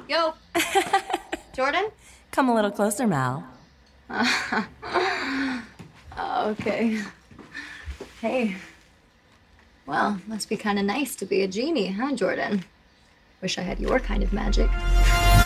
Yo, Jordan? Come a little closer, Mal. Okay. Hey. Well, must be kind of nice to be a genie, huh, Jordan? Wish I had your kind of magic.